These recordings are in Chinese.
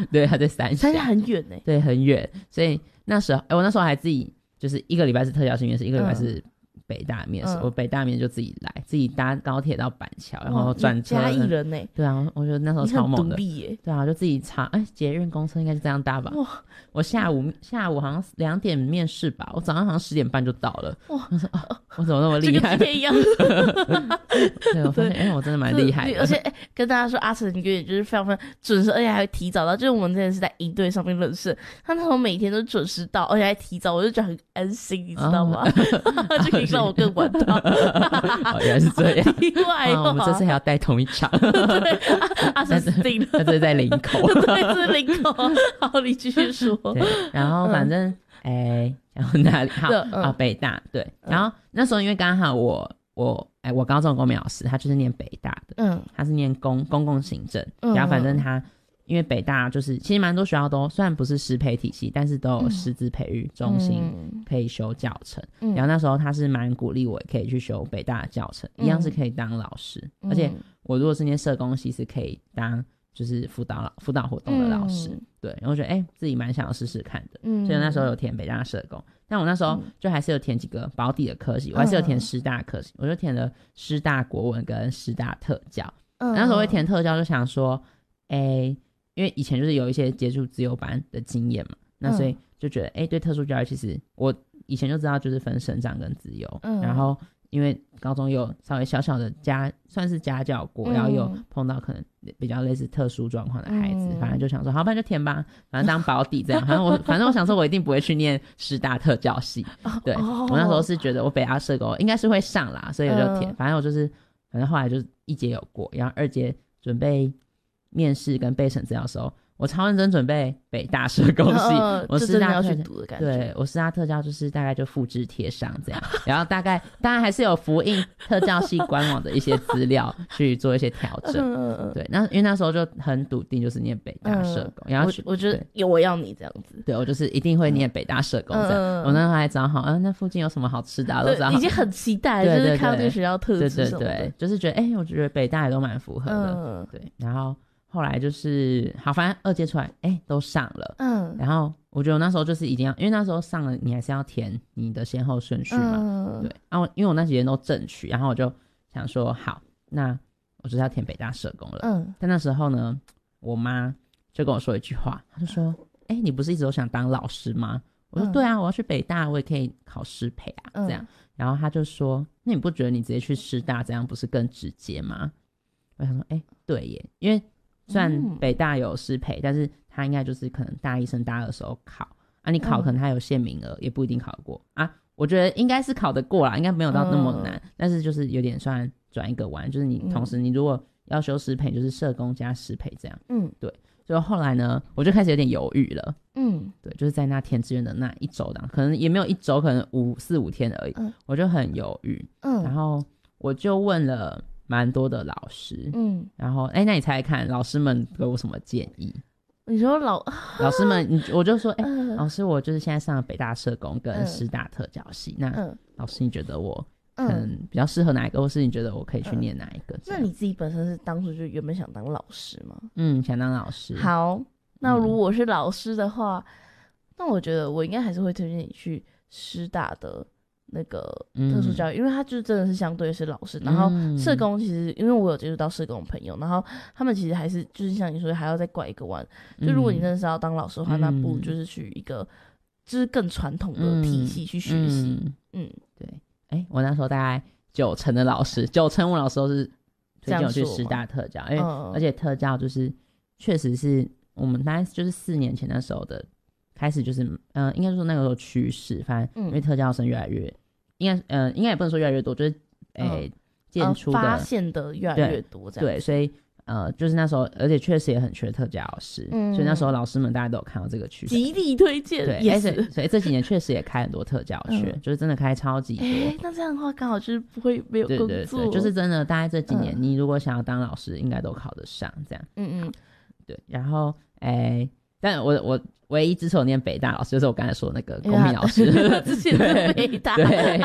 对，他在三峡， 三峡很远对，很远。所以那时候，我那时候还自己就是一个礼拜是特教性面试，一个礼拜是北大面试。我北大面试就自己来，自己搭高铁到板桥，然后转车。 嘉义人欸。 对啊，我觉得那时候超猛的。 你很独立耶。 对啊，就自己查，捷运公车应该是这样搭吧。我下午好像2点面试吧，我早上好像10点半就到了。哇，我怎么那么厉害？ 这个今天一样。 对，我发现我真的蛮厉害的。 而且跟大家说，阿成也就是非常非常准时，而且还会提早到。就是我们之前是在营队上面认识，他那时候每天都准时到，而且还提早，我就觉得很安心，你知道吗？就可以让我更晚到。 原来是这样。 意外我们这次还要带同一场。 对，阿成死定了。 他这是在林口。 对，这是林口。好，你继续说。 对，然后反正然后哪里好北大。对，然后那时候因为刚好我高中公民老师他就是念北大的，他是念公共行政，然后反正他因为北大就是其实蛮多学校都虽然不是师培体系，但是都有师资培育中心可以修教程，然后那时候他是蛮鼓励我也可以去修北大的教程，一样是可以当老师，而且我如果是念社工系是可以当就是辅导活动的老师，对，然后我觉得自己蛮想要试试看的，所以那时候有填北大社工，但我那时候就还是有填几个保底的科系，我还是有填师大科系，我就填了师大国文跟师大特教，那时候会填特教就想说因为以前就是有一些接触自由班的经验嘛，那所以就觉得对特殊教育其实我以前就知道就是分生长跟自由，然后因为高中有稍微小小的算是家教过，然后有碰到可能比较类似特殊状况的孩子，反正就想说好，不然就填吧，反正当保底这样。反正我想说我一定不会去念师大特教系，对，我那时候是觉得我北大社工应该是会上啦，所以我就填。反正后来就是1节有过，然后2节准备面试跟备审资料的时候，我超认真准备北大社工系，我师大特教，对，我师大特教就是大概就复制贴上这样，然后当然还是有符印特教系官网的一些资料去做一些调整，对，那因为那时候就很笃定就是念北大社工，然后我觉得我要你这样子， 对，我就是一定会念北大社工这样，我那时候还找好那附近有什么好吃的都找好， 已经很期待，就是看到这个学校特质什么的， 对，就是觉得我觉得北大也都蛮符合的，对，然后后来就是好，反正2届出来都上了，然后我觉得我那时候就是一定要，因为那时候上了你还是要填你的先后顺序嘛，对，然后因为我那几天都正取，然后我就想说好，那我就是要填北大社工了，但那时候呢我妈就跟我说一句话，她就说你不是一直都想当老师吗？我说对啊，我要去北大我也可以考师培啊，这样，然后她就说那你不觉得你直接去师大这样不是更直接吗？我想说对耶，因为虽然北大有师培，但是他应该就是可能大1升大2的时候考啊，你考可能他有限名额，也不一定考得过啊。我觉得应该是考得过啦，应该没有到那么难，但是就是有点算转一个弯，就是你同时你如果要修师培，就是社工加师培这样，对。所以后来呢，我就开始有点犹豫了，对，就是在那填志愿的那1周当，可能也没有1周，可能4-5天而已，我就很犹豫，然后我就问了蛮多的老师，然后那你猜猜看老师们给我什么建议？ 你说老师们我就说老师我就是现在上了北大社工跟师大特教系，那老师你觉得我可能比较适合哪一个，或是你觉得我可以去念哪一个？ 那你自己本身是当初就原本想当老师吗？ 想当老师。 好，那如果我是老师的话，那我觉得我应该还是会推荐你去师大的那个特殊教育，因为他就真的是相对是老师，然后社工其实因为我有接触到社工朋友，然后他们其实还是就是像你说还要再拐一个弯，就如果你真的是要当老师的话，那不如就是去一个就是更传统的体系去学习。 对，我那时候大概9成的老师，9成我老师都是推荐我去师大特教，因为而且特教就是确实是我们大概就是4年前那时候的开始，就是应该说那个时候趋势，反正因为特教生越来越应该也不能说越来越多，就是建出的发现的越来越多这样， 对，所以就是那时候，而且确实也很缺特教老师，所以那时候老师们大家都有看到这个趋势， 极力推荐。 对，所以这几年确实也开很多特教学，就是真的开超级多。 那这样的话刚好就是不会没有工作， 对，就是真的，大概这几年，你如果想要当老师，应该都考得上这样。对，然后但我唯一支持我念北大老师，就是我刚才说的那个公民老师， 之前的北大，对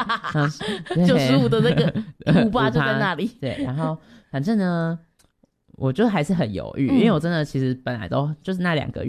，95的那个58就在那里。 对，然后反正呢，我就还是很犹豫，因为我真的其实本来都就是那2个